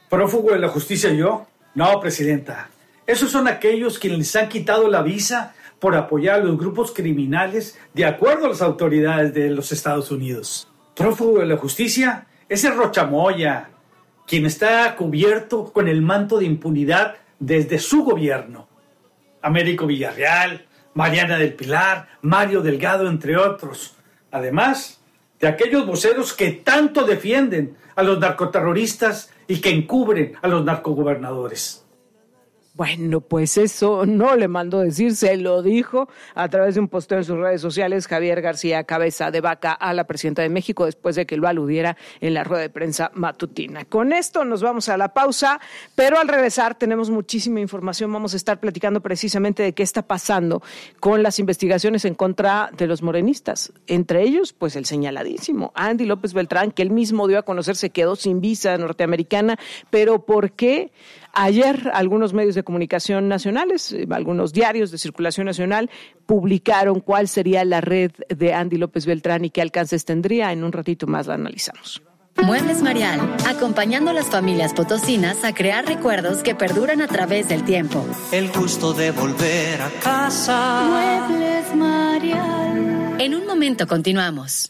¿Prófugo de la justicia yo? No, presidenta. Esos son aquellos quienes les han quitado la visa por apoyar a los grupos criminales de acuerdo a las autoridades de los Estados Unidos. Prófugo de la justicia es el Rochamoya, quien está cubierto con el manto de impunidad desde su gobierno. Américo Villarreal, Mariana del Pilar, Mario Delgado, entre otros. Además de aquellos voceros que tanto defienden a los narcoterroristas y que encubren a los narcogobernadores. Bueno, pues eso no le mandó decir, se lo dijo a través de un posteo en sus redes sociales Javier García Cabeza de Vaca a la presidenta de México después de que lo aludiera en la rueda de prensa matutina. Con esto nos vamos a la pausa, pero al regresar tenemos muchísima información. Vamos a estar platicando precisamente de qué está pasando con las investigaciones en contra de los morenistas. Entre ellos, pues el señaladísimo Andy López Beltrán, que él mismo dio a conocer se quedó sin visa norteamericana, pero ¿por qué? Ayer algunos medios de comunicación nacionales, algunos diarios de circulación nacional, publicaron cuál sería la red de Andy López Beltrán y qué alcances tendría. En un ratito más la analizamos. Muebles Marial, acompañando a las familias potosinas a crear recuerdos que perduran a través del tiempo. El gusto de volver a casa. Muebles Marial. En un momento continuamos.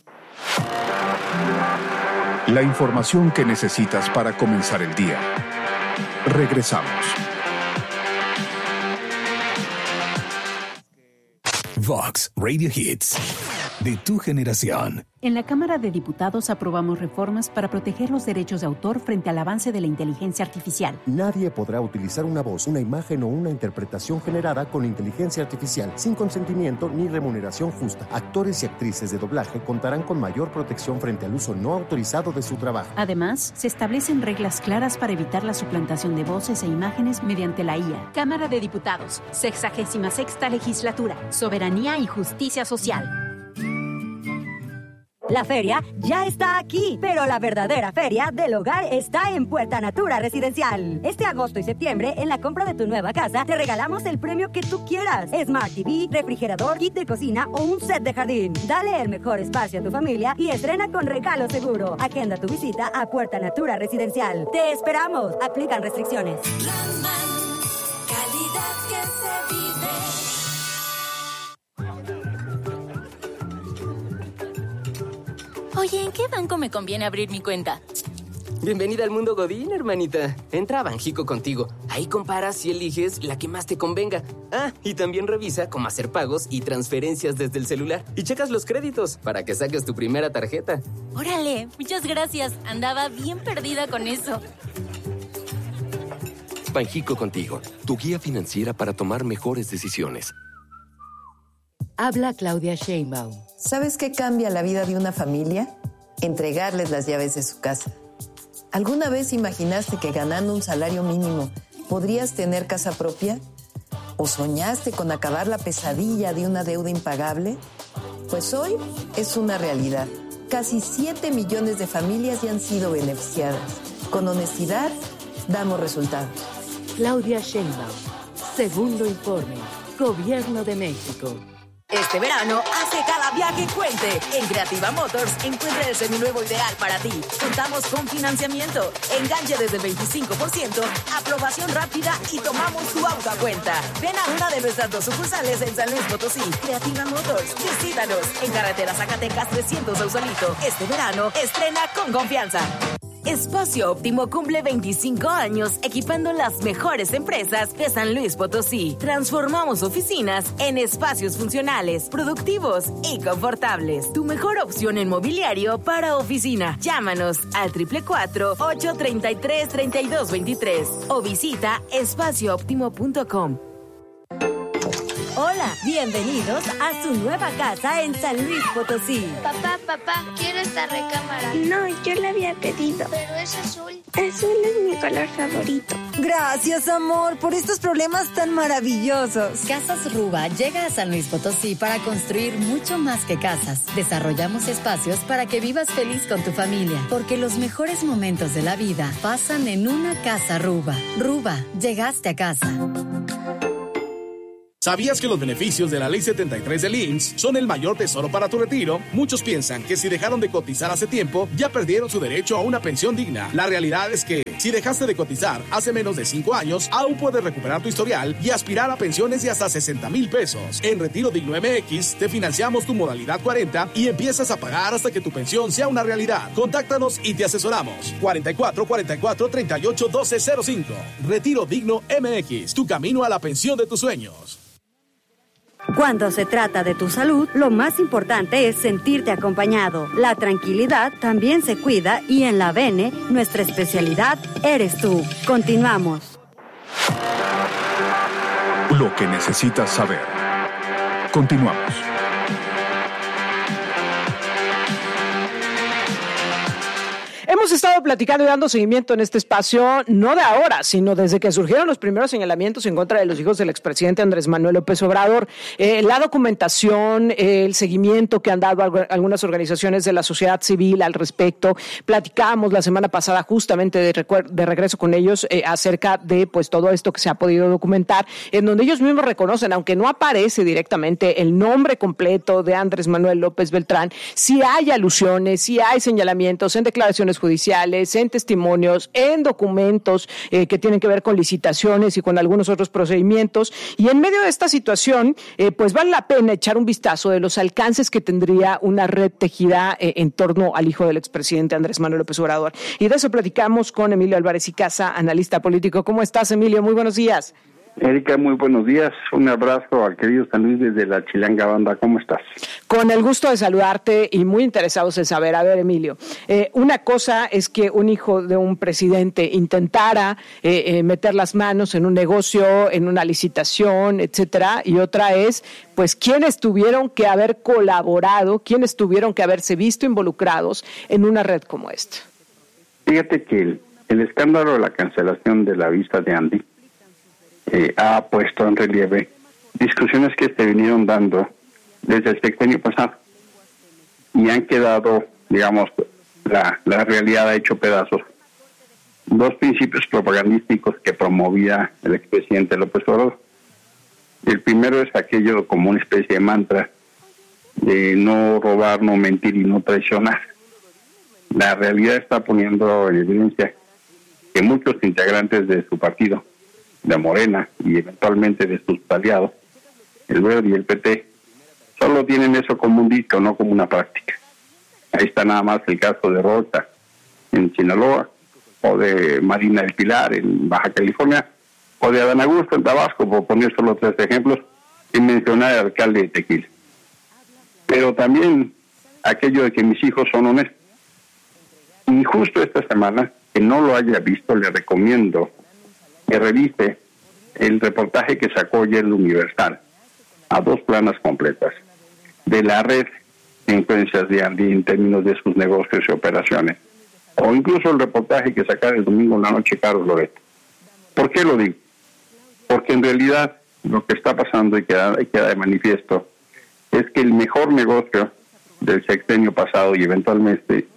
La información que necesitas para comenzar el día. Regresamos. Vox Radio Hits, de tu generación. En la Cámara de Diputados aprobamos reformas para proteger los derechos de autor frente al avance de la inteligencia artificial. Nadie podrá utilizar una voz, una imagen o una interpretación generada con inteligencia artificial sin consentimiento ni remuneración justa. Actores y actrices de doblaje contarán con mayor protección frente al uso no autorizado de su trabajo. Además, se establecen reglas claras para evitar la suplantación de voces e imágenes mediante la IA. Cámara de Diputados, 66ª Legislatura, Soberanía y Justicia Social. La feria ya está aquí, pero la verdadera feria del hogar está en Puerta Natura Residencial. Este agosto y septiembre, en la compra de tu nueva casa, te regalamos el premio que tú quieras. Smart TV, refrigerador, kit de cocina o un set de jardín. Dale el mejor espacio a tu familia y estrena con regalo seguro. Agenda tu visita a Puerta Natura Residencial. ¡Te esperamos! Aplican restricciones. Landman, calidad que se vive. Oye, ¿en qué banco me conviene abrir mi cuenta? Bienvenida al mundo Godín, hermanita. Entra a Banjico Contigo. Ahí comparas y eliges la que más te convenga. Ah, y también revisa cómo hacer pagos y transferencias desde el celular. Y checas los créditos para que saques tu primera tarjeta. ¡Órale! Muchas gracias. Andaba bien perdida con eso. Banjico Contigo, tu guía financiera para tomar mejores decisiones. Habla Claudia Sheinbaum. ¿Sabes qué cambia la vida de una familia? Entregarles las llaves de su casa. ¿Alguna vez imaginaste que ganando un salario mínimo podrías tener casa propia? ¿O soñaste con acabar la pesadilla de una deuda impagable? Pues hoy es una realidad. Casi 7 millones de familias ya han sido beneficiadas. Con honestidad, damos resultados. Claudia Sheinbaum. Segundo informe. Gobierno de México. Este verano, hace cada viaje cuente. En Creativa Motors, encuentra el seminuevo ideal para ti. Contamos con financiamiento, enganche desde 25%, aprobación rápida y tomamos tu auto a cuenta. Ven a una de nuestras 2 sucursales en San Luis Potosí. Creativa Motors, visítanos en carretera Zacatecas 300 Sausalito. Este verano, estrena con confianza. Espacio Óptimo cumple 25 años equipando las mejores empresas de San Luis Potosí. Transformamos oficinas en espacios funcionales, productivos y confortables. Tu mejor opción en mobiliario para oficina. Llámanos al 444-833-3223 o visita espaciooptimo.com. Hola, bienvenidos a su nueva casa en San Luis Potosí. Papá, quiero esta recámara. No, yo la había pedido. Pero es azul. Azul es mi color favorito. Gracias, amor, por estos problemas tan maravillosos. Casas Ruba llega a San Luis Potosí para construir mucho más que casas. Desarrollamos espacios para que vivas feliz con tu familia, porque los mejores momentos de la vida pasan en una casa Ruba. Ruba, llegaste a casa. ¿Sabías que los beneficios de la Ley 73 del IMSS son el mayor tesoro para tu retiro? Muchos piensan que si dejaron de cotizar hace tiempo, ya perdieron su derecho a una pensión digna. La realidad es que, si dejaste de cotizar hace menos de 5 años, aún puedes recuperar tu historial y aspirar a pensiones de hasta 60,000 pesos. En Retiro Digno MX, te financiamos tu modalidad 40 y empiezas a pagar hasta que tu pensión sea una realidad. Contáctanos y te asesoramos. 44 44 38 12 05. Retiro Digno MX, tu camino a la pensión de tus sueños. Cuando se trata de tu salud, lo más importante es sentirte acompañado. La tranquilidad también se cuida y en la Bene, nuestra especialidad eres tú. Continuamos. Lo que necesitas saber. Continuamos. Hemos estado platicando y dando seguimiento en este espacio, no de ahora, sino desde que surgieron los primeros señalamientos en contra de los hijos del expresidente Andrés Manuel López Obrador. La documentación, el seguimiento que han dado algunas organizaciones de la sociedad civil al respecto. Platicábamos la semana pasada justamente de regreso con ellos acerca de pues todo esto que se ha podido documentar, en donde ellos mismos reconocen, aunque no aparece directamente el nombre completo de Andrés Manuel López Beltrán, sí hay alusiones, sí hay señalamientos en declaraciones judiciales, en testimonios, en documentos que tienen que ver con licitaciones y con algunos otros procedimientos. Y en medio de esta situación, pues vale la pena echar un vistazo de los alcances que tendría una red tejida en torno al hijo del expresidente Andrés Manuel López Obrador. Y de eso platicamos con Emilio Álvarez y Casa, analista político. ¿Cómo estás, Emilio? Muy buenos días. Erika, muy buenos días. Un abrazo al querido San Luis desde la Chilanga Banda. ¿Cómo estás? Con el gusto de saludarte y muy interesados en saber. A ver, Emilio, una cosa es que un hijo de un presidente intentara meter las manos en un negocio, en una licitación, etcétera, y otra es, pues, quiénes tuvieron que haber colaborado, quiénes tuvieron que haberse visto involucrados en una red como esta. Fíjate que el escándalo de la cancelación de la visa de Andy ha puesto en relieve discusiones que se vinieron dando desde el sexenio pasado y han quedado, digamos, la realidad ha hecho pedazos. Dos principios propagandísticos que promovía el expresidente López Obrador. El primero es aquello como una especie de mantra de no robar, no mentir y no traicionar. La realidad está poniendo en evidencia que muchos integrantes de su partido, de Morena y eventualmente de sus aliados, el Verde y el PT, solo tienen eso como un dicho, no como una práctica. Ahí está nada más el caso de Rocha en Sinaloa, o de Marina del Pilar en Baja California, o de Adán Augusto en Tabasco, por poner solo 3 ejemplos, sin mencionar al alcalde de Tequila. Pero también aquello de que mis hijos son honestos. Y justo esta semana, que no lo haya visto, le recomiendo que revise el reportaje que sacó ayer el Universal, a 2 planas completas, de la red de influencias de Andy en términos de sus negocios y operaciones, o incluso el reportaje que sacara el domingo en la noche Carlos Loreto. ¿Por qué lo digo? Porque en realidad lo que está pasando y queda de manifiesto es que el mejor negocio del sexenio pasado y eventualmente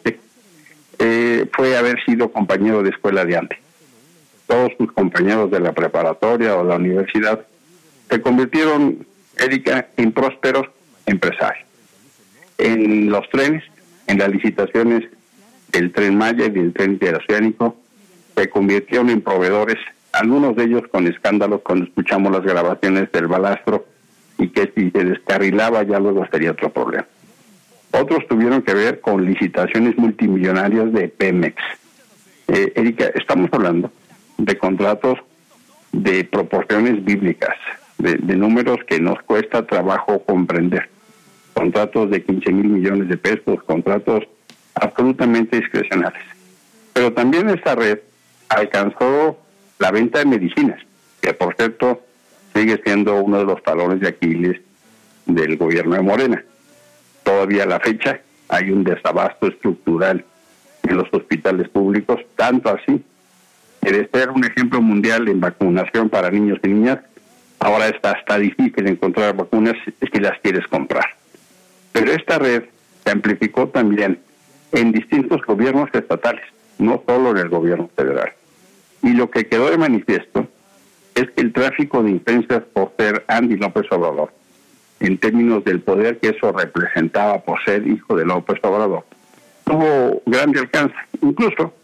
fue haber sido compañero de escuela de Andy. Todos sus compañeros de la preparatoria o la universidad se convirtieron, Erika, en prósperos empresarios. En los trenes, en las licitaciones del Tren Maya y del Tren Interoceánico, se convirtieron en proveedores, algunos de ellos con escándalos cuando escuchamos las grabaciones del balastro, y que si se descarrilaba ya luego sería otro problema. Otros tuvieron que ver con licitaciones multimillonarias de Pemex. Erika, estamos hablando de contratos de proporciones bíblicas, de números que nos cuesta trabajo comprender. Contratos de 15,000 millones de pesos, contratos absolutamente discrecionales. Pero también esta red alcanzó la venta de medicinas, que por cierto sigue siendo uno de los talones de Aquiles del gobierno de Morena. Todavía a la fecha hay un desabasto estructural en los hospitales públicos, tanto así que de ser un ejemplo mundial en vacunación para niños y niñas, ahora está hasta difícil encontrar vacunas si las quieres comprar. Pero esta red se amplificó también en distintos gobiernos estatales, no solo en el gobierno federal. Y lo que quedó de manifiesto es es que el tráfico de influencias por ser Andy López Obrador, en términos del poder que eso representaba por ser hijo de López Obrador, tuvo grande alcance. Incluso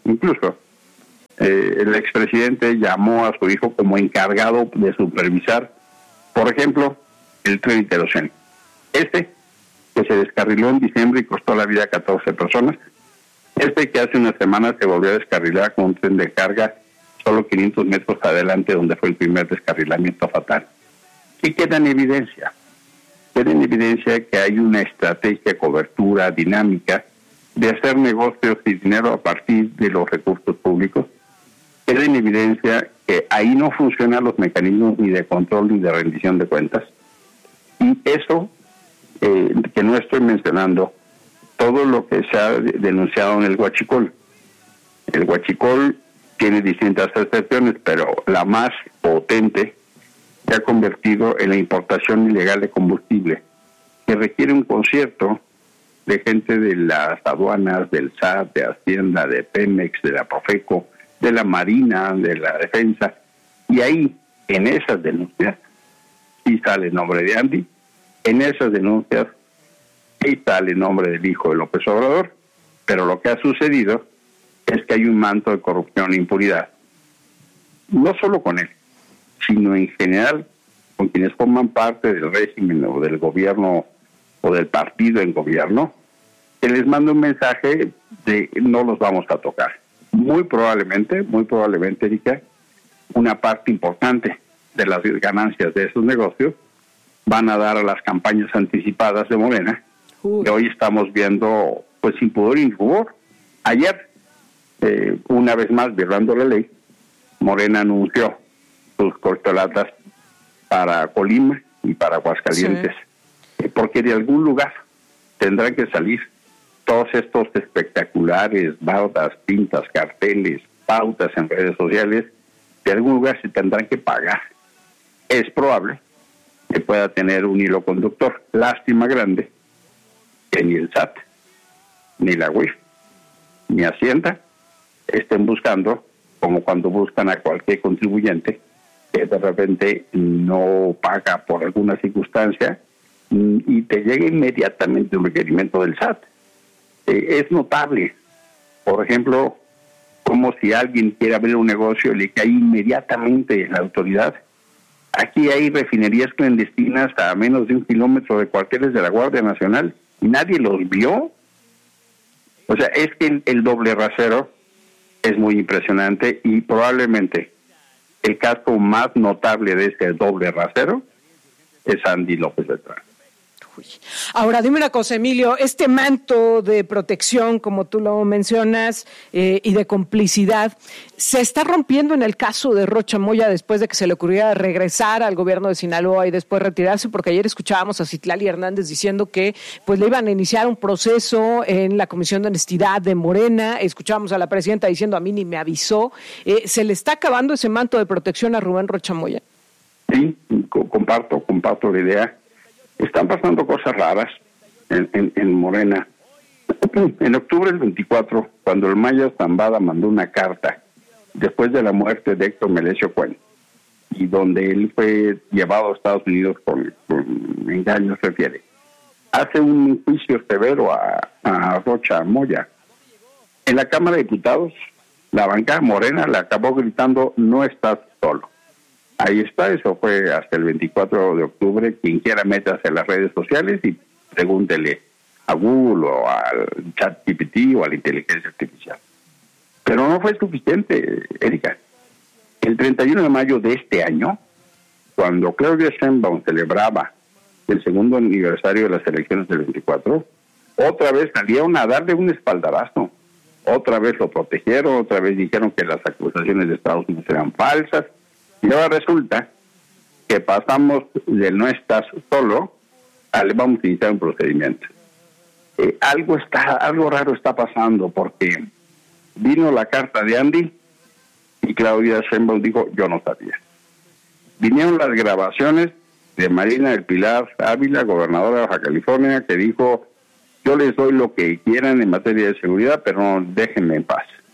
el expresidente llamó a su hijo como encargado de supervisar, por ejemplo, el tren interoceánico. Que se descarriló en diciembre y costó la vida a 14 personas. Que hace unas semanas se volvió a descarrilar con un tren de carga solo 500 metros adelante, donde fue el primer descarrilamiento fatal. ¿Qué queda en evidencia? Queda en evidencia que hay una estrategia, cobertura, dinámica de hacer negocios y dinero a partir de los recursos públicos. Queda en evidencia que ahí no funcionan los mecanismos ni de control ni de rendición de cuentas. Y eso, que no estoy mencionando, todo lo que se ha denunciado en el huachicol. El huachicol tiene distintas excepciones, pero la más potente se ha convertido en la importación ilegal de combustible, que requiere un concierto de gente de las aduanas, del SAT, de Hacienda, de Pemex, de la Profeco, de la Marina, de la Defensa. Y ahí, en esas denuncias, sí sale el nombre de Andy, en esas denuncias sí sale el nombre del hijo de López Obrador, pero lo que ha sucedido es que hay un manto de corrupción e impunidad, no solo con él, sino en general con quienes forman parte del régimen o del gobierno o del partido en gobierno, que les manda un mensaje de no los vamos a tocar. Muy probablemente, Erika, una parte importante de las ganancias de esos negocios van a dar a las campañas anticipadas de Morena, que hoy estamos viendo pues sin pudor y rubor. Ayer, una vez más, violando la ley, Morena anunció sus corcholatas para Colima y para Aguascalientes, porque de algún lugar tendrán que salir todos estos espectaculares bautas, pintas, carteles, pautas en redes sociales. De algún lugar se tendrán que pagar. Es probable que pueda tener un hilo conductor. Lástima grande que ni el SAT, ni la UIF, ni Hacienda estén buscando, como cuando buscan a cualquier contribuyente que de repente no paga por alguna circunstancia y te llega inmediatamente un requerimiento del SAT. Es notable, por ejemplo, como si alguien quiere abrir un negocio, le cae inmediatamente la autoridad. Aquí hay refinerías clandestinas a menos de 1 kilómetro de cuarteles de la Guardia Nacional y nadie los vio. O sea, es que el doble rasero es muy impresionante y probablemente el caso más notable de ese doble rasero es Andy López Beltrán. Ahora, dime una cosa, Emilio, este manto de protección, como tú lo mencionas, y de complicidad, ¿se está rompiendo en el caso de Rocha Moya después de que se le ocurriera regresar al gobierno de Sinaloa y después retirarse? Porque ayer escuchábamos a Citlali Hernández diciendo que pues le iban a iniciar un proceso en la Comisión de Honestidad de Morena, escuchábamos a la presidenta diciendo a mí ni me avisó. ¿Se le está acabando ese manto de protección a Rubén Rocha Moya? Sí, comparto la idea. Están pasando cosas raras en Morena. En octubre del 24, cuando el Maya Zambada mandó una carta después de la muerte de Héctor Melesio Cuen, y donde él fue llevado a Estados Unidos con engaños, refiere, hace un juicio severo a Rocha Moya. En la Cámara de Diputados, la bancada Morena le acabó gritando, no estás solo. Ahí está, eso fue hasta el 24 de octubre. Quien quiera métase a las redes sociales y pregúntele a Google o al ChatGPT o a la inteligencia artificial. Pero no fue suficiente, Erika. El 31 de mayo de este año, cuando Claudia Sheinbaum celebraba el segundo aniversario de las elecciones del 24, otra vez salieron a darle un espaldarazo. Otra vez lo protegieron, otra vez dijeron que las acusaciones de Estados Unidos eran falsas. Y ahora resulta que pasamos de no estás solo a le vamos a iniciar un procedimiento. Algo raro está pasando, porque vino la carta de Andy y Claudia Sheinbaum dijo, yo no sabía. Vinieron las grabaciones de Marina del Pilar Ávila, gobernadora de Baja California, que dijo, yo les doy lo que quieran en materia de seguridad, pero no, déjenme en paz.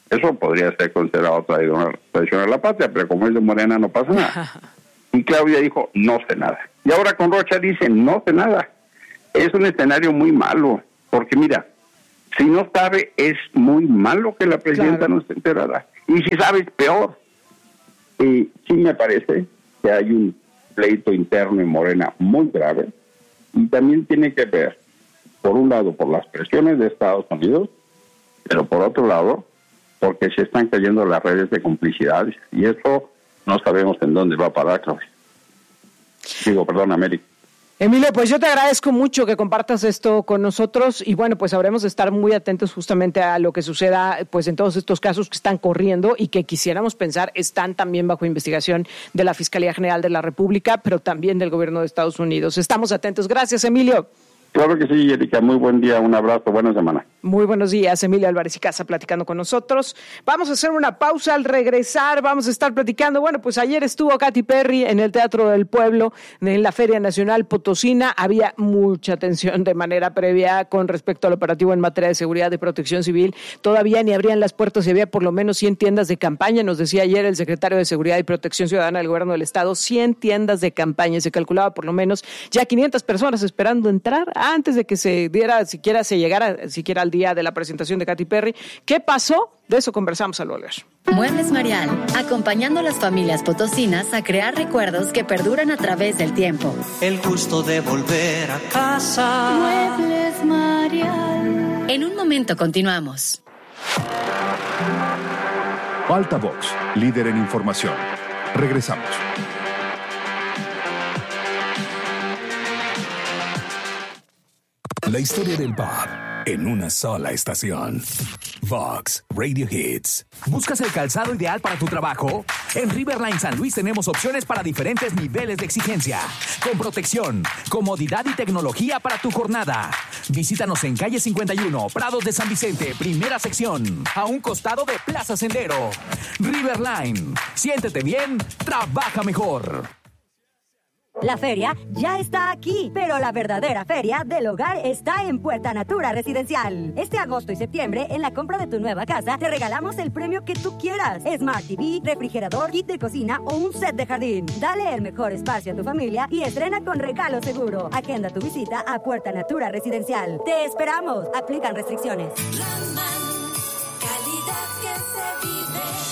Eso podría ser considerado traición a la patria, pero como es de Morena no pasa nada. Y Claudia dijo, no sé nada. Y ahora con Rocha dice, no sé nada. Es un escenario muy malo, porque mira, si no sabe, es muy malo que la presidenta no esté enterada. Y si sabe, es peor. Y sí me parece que hay un pleito interno en Morena muy grave, y también tiene que ver, por un lado, por las presiones de Estados Unidos, pero por otro lado, porque se están cayendo las redes de complicidades, y eso no sabemos en dónde va a parar, Claudia. América. Emilio, pues yo te agradezco mucho que compartas esto con nosotros y bueno, pues habremos de estar muy atentos justamente a lo que suceda pues en todos estos casos que están corriendo y que quisiéramos pensar están también bajo investigación de la Fiscalía General de la República, pero también del Gobierno de Estados Unidos. Estamos atentos. Gracias, Emilio. Claro que sí, Erika. Muy buen día, un abrazo, buena semana. Muy buenos días, Emilio Álvarez y Casa platicando con nosotros. Vamos a hacer una pausa. Al regresar vamos a estar platicando. Bueno, pues ayer estuvo Katy Perry en el Teatro del Pueblo, en la Feria Nacional Potosina. Había mucha tensión de manera previa con respecto al operativo en materia de seguridad y protección civil. Todavía ni abrían las puertas y había por lo menos 100 tiendas de campaña. Nos decía ayer el secretario de Seguridad y Protección Ciudadana del Gobierno del Estado, 100 tiendas de campaña. Se calculaba por lo menos ya 500 personas esperando entrar antes de que se diera, se llegara al día de la presentación de Katy Perry. ¿Qué pasó? De eso conversamos al volver. Muebles Marial, acompañando a las familias potosinas a crear recuerdos que perduran a través del tiempo. El gusto de volver a casa. Muebles Marial. En un momento continuamos. Altavox, líder en información. Regresamos. La historia del pop en una sola estación. Vox Radio Hits. ¿Buscas el calzado ideal para tu trabajo? En Riverline San Luis tenemos opciones para diferentes niveles de exigencia, con protección, comodidad y tecnología para tu jornada. Visítanos en calle 51, Prados de San Vicente, primera sección, a un costado de Plaza Sendero. Riverline. Siéntete bien, trabaja mejor. La feria ya está aquí, pero la verdadera feria del hogar está en Puerta Natura Residencial. Este agosto y septiembre, en la compra de tu nueva casa, te regalamos el premio que tú quieras. Smart TV, refrigerador, kit de cocina o un set de jardín. Dale el mejor espacio a tu familia y estrena con regalo seguro. Agenda tu visita a Puerta Natura Residencial. ¡Te esperamos! Aplican restricciones. Calidad que se vive.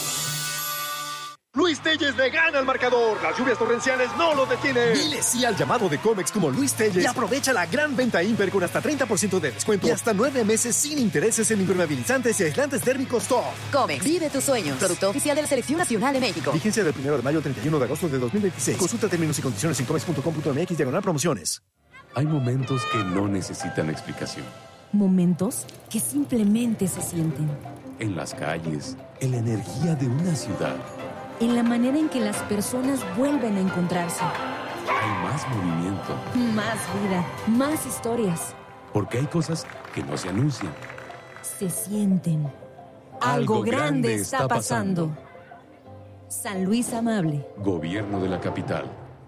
Luis Telles le gana al marcador. Las lluvias torrenciales no lo detienen. Dile sí al llamado de Comex como Luis Telles y aprovecha la gran venta Imper con hasta 30% de descuento y hasta 9 meses sin intereses en impermeabilizantes y aislantes térmicos top. Comex, vive tus sueños. Producto oficial de la Selección Nacional de México. Vigencia del 1 de mayo al 31 de agosto de 2026. Consulta términos y condiciones en comex.com.mx/promociones. Hay momentos que no necesitan explicación. Momentos que simplemente se sienten. En las calles, en la energía de una ciudad. En la manera en que las personas vuelven a encontrarse. Hay más movimiento. Más vida, más historias. Porque hay cosas que no se anuncian. Se sienten. Algo grande está pasando. San Luis Amable. Gobierno de la capital.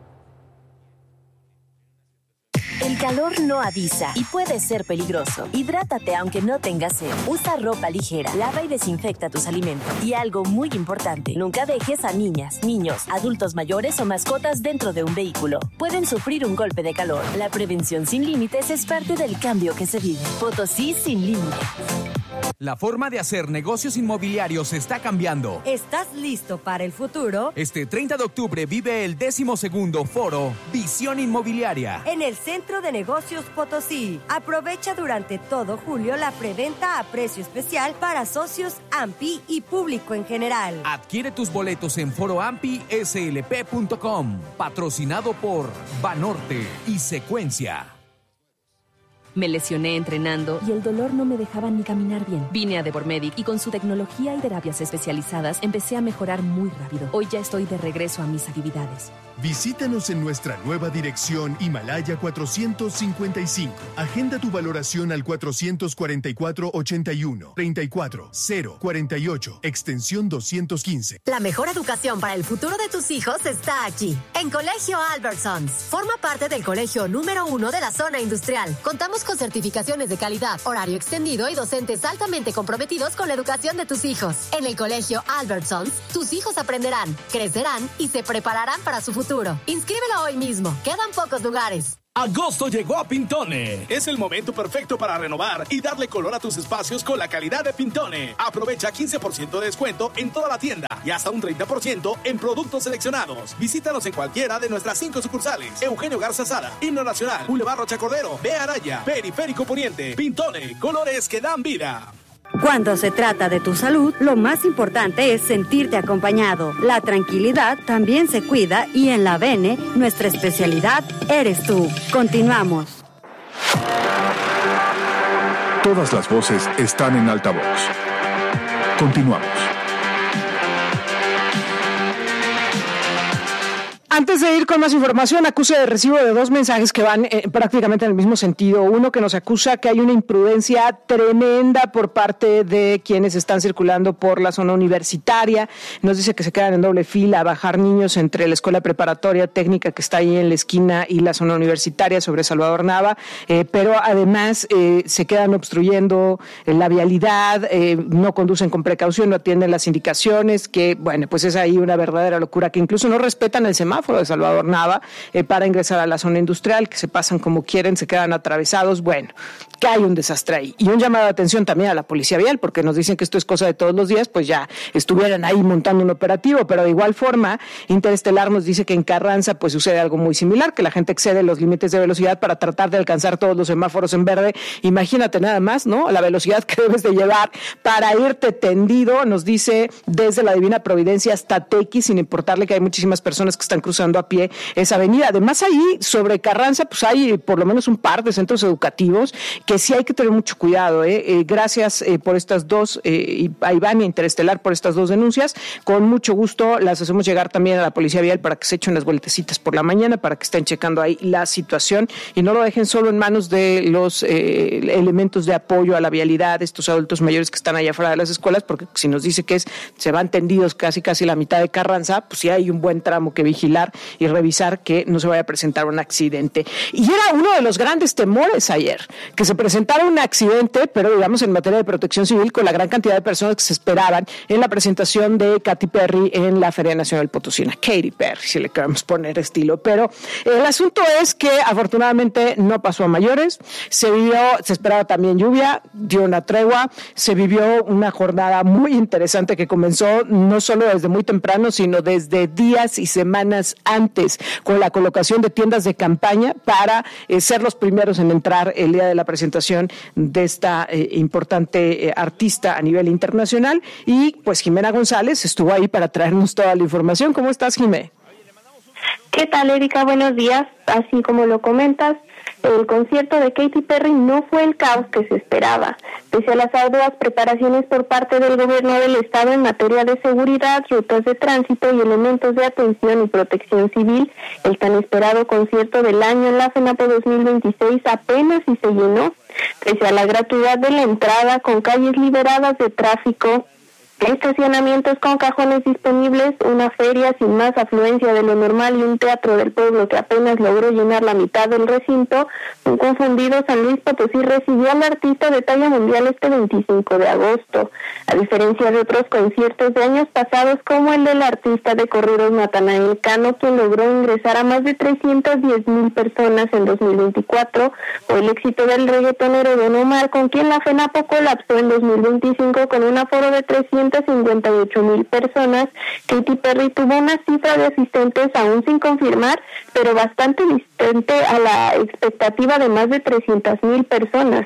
El calor no avisa y puede ser peligroso. Hidrátate aunque no tengas sed. Usa ropa ligera, lava y desinfecta tus alimentos. Y algo muy importante, nunca dejes a niñas, niños, adultos mayores o mascotas dentro de un vehículo. Pueden sufrir un golpe de calor. La prevención sin límites es parte del cambio que se vive. Potosí sin límites. La forma de hacer negocios inmobiliarios está cambiando. ¿Estás listo para el futuro? Este 30 de octubre vive el 12º Foro Visión Inmobiliaria. En el Centro de Negocios Potosí. Aprovecha durante todo julio la preventa a precio especial para socios AMPI y público en general. Adquiere tus boletos en foroampislp.com. Patrocinado por Banorte y Secuencia. Me lesioné entrenando y el dolor no me dejaba ni caminar bien. Vine a Devormedic y con su tecnología y terapias especializadas empecé a mejorar muy rápido. Hoy ya estoy de regreso a mis actividades. Visítanos en nuestra nueva dirección Himalaya 455. Agenda tu valoración al 444-81-34-048, extensión 215. La mejor educación para el futuro de tus hijos está aquí, en Colegio Albertsons. Forma parte del colegio número 1 de la zona industrial. Contamos con certificaciones de calidad, horario extendido y docentes altamente comprometidos con la educación de tus hijos. En el Colegio Albertsons, tus hijos aprenderán, crecerán y se prepararán para su futuro. Inscríbelo hoy mismo. Quedan pocos lugares. Agosto llegó a Pintone. Es el momento perfecto para renovar y darle color a tus espacios con la calidad de Pintone. Aprovecha 15% de descuento en toda la tienda y hasta un 30% en productos seleccionados. Visítanos en cualquiera de nuestras 5 sucursales. Eugenio Garza Sada, Himno Nacional, Boulevard Rocha Cordero, Vía Araya, Periférico Poniente. Pintone, colores que dan vida. Cuando se trata de tu salud, lo más importante es sentirte acompañado. La tranquilidad también se cuida y en la Bene, nuestra especialidad eres tú. Continuamos. Todas las voces están en altavoz. Continuamos. Antes de ir con más información, acuse de recibo de 2 mensajes que van prácticamente en el mismo sentido. Uno que nos acusa que hay una imprudencia tremenda por parte de quienes están circulando por la zona universitaria. Nos dice que se quedan en doble fila a bajar niños entre la escuela preparatoria técnica que está ahí en la esquina y la zona universitaria sobre Salvador Nava, pero además se quedan obstruyendo la vialidad, no conducen con precaución, no atienden las indicaciones, que bueno, pues es ahí una verdadera locura, que incluso no respetan el semáforo de Salvador Nava para ingresar a la zona industrial, que se pasan como quieren, se quedan atravesados. Bueno, que hay un desastre ahí. Y un llamado de atención también a la Policía Vial, porque nos dicen que esto es cosa de todos los días, pues ya estuvieran ahí montando un operativo, pero de igual forma, Interestelar nos dice que en Carranza pues sucede algo muy similar, que la gente excede los límites de velocidad para tratar de alcanzar todos los semáforos en verde. Imagínate nada más, ¿no? La velocidad que debes de llevar para irte tendido, nos dice desde la Divina Providencia hasta Tequis, sin importarle que hay muchísimas personas que están cruzando a pie esa avenida. Además, ahí sobre Carranza, pues hay por lo menos un par de centros educativos que sí hay que tener mucho cuidado. Gracias por estas dos, a Iván y Interestelar por estas 2 denuncias. Con mucho gusto las hacemos llegar también a la Policía Vial para que se echen las vueltecitas por la mañana, para que estén checando ahí la situación y no lo dejen solo en manos de los elementos de apoyo a la vialidad, estos adultos mayores que están allá afuera de las escuelas, porque si nos dice que se van tendidos casi la mitad de Carranza, pues sí hay un buen tramo que vigilar y revisar que no se vaya a presentar un accidente. Y era uno de los grandes temores ayer, que se presentara un accidente, pero digamos en materia de protección civil, con la gran cantidad de personas que se esperaban en la presentación de Katy Perry en la Feria Nacional Potosina. Katy Perry, si le queremos poner estilo. Pero el asunto es que afortunadamente no pasó a mayores. Se esperaba también lluvia, dio una tregua, se vivió una jornada muy interesante que comenzó no solo desde muy temprano, sino desde días y semanas antes, con la colocación de tiendas de campaña para ser los primeros en entrar el día de la presentación de esta importante artista a nivel internacional. Y pues Jimena González estuvo ahí para traernos toda la información. ¿Cómo estás, Jimé? ¿Qué tal, Erika? Buenos días. Así como lo comentas, el concierto de Katy Perry no fue el caos que se esperaba. Pese a las arduas preparaciones por parte del gobierno del estado en materia de seguridad, rutas de tránsito y elementos de atención y protección civil, el tan esperado concierto del año en la FENAPO 2026 apenas si se llenó. Pese a la gratuidad de la entrada, con calles liberadas de tráfico, estacionamientos con cajones disponibles, una feria sin más afluencia de lo normal y un teatro del pueblo que apenas logró llenar la mitad del recinto, un confundido San Luis Potosí recibió al artista de talla mundial este 25 de agosto. A diferencia de otros conciertos de años pasados, como el del artista de corridos Natanael Cano, quien logró ingresar a más de 310,000 personas en 2024, o el éxito del reggaetonero Don Omar, con quien la FENAPO colapsó en 2025 con un aforo de 358,000 personas, Katy Perry tuvo una cifra de asistentes aún sin confirmar, pero bastante distante a la expectativa de más de 300,000 personas.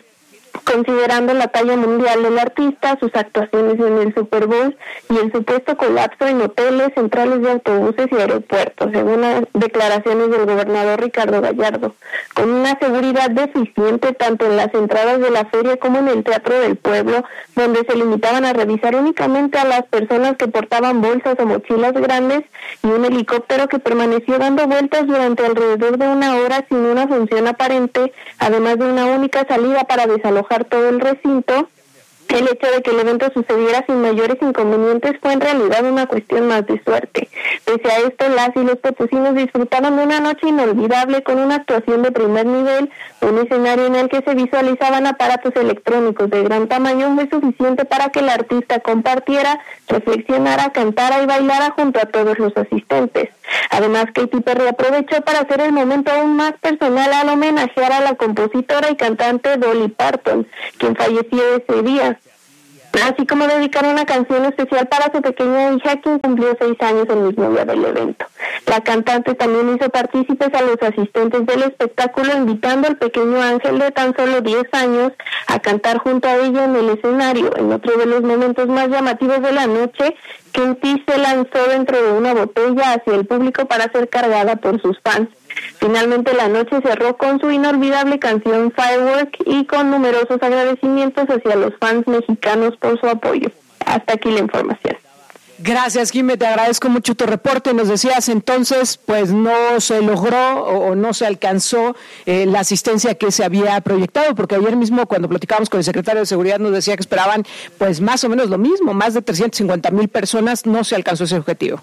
considerando la talla mundial del artista, sus actuaciones en el Super Bowl y el supuesto colapso en hoteles, centrales de autobuses y aeropuertos, según las declaraciones del gobernador Ricardo Gallardo, con una seguridad deficiente tanto en las entradas de la feria como en el Teatro del Pueblo, donde se limitaban a revisar únicamente a las personas que portaban bolsas o mochilas grandes, y un helicóptero que permaneció dando vueltas durante alrededor de una hora sin una función aparente, además de una única salida para desalojar todo el recinto. El hecho de que el evento sucediera sin mayores inconvenientes fue en realidad una cuestión más de suerte. Pese a esto, las y los potosinos disfrutaron de una noche inolvidable con una actuación de primer nivel. Un escenario en el que se visualizaban aparatos electrónicos de gran tamaño fue suficiente para que el artista compartiera, reflexionara, cantara y bailara junto a todos los asistentes. Además, Katy Perry aprovechó para hacer el momento aún más personal al homenajear a la compositora y cantante Dolly Parton, quien falleció ese día, así como dedicar una canción especial para su pequeña hija, quien cumplió 6 años el mismo día del evento. La cantante también hizo partícipes a los asistentes del espectáculo, invitando al pequeño ángel de tan solo 10 años a cantar junto a ella en el escenario. En otro de los momentos más llamativos de la noche, Katy se lanzó dentro de una botella hacia el público para ser cargada por sus fans. Finalmente la noche cerró con su inolvidable canción Firework y con numerosos agradecimientos hacia los fans mexicanos por su apoyo. Hasta aquí la información. Gracias, Jimé, te agradezco mucho tu reporte. Nos decías entonces, pues no se logró o no se alcanzó la asistencia que se había proyectado, porque ayer mismo cuando platicábamos con el secretario de Seguridad nos decía que esperaban pues más o menos lo mismo, más de 350,000 personas, no se alcanzó ese objetivo.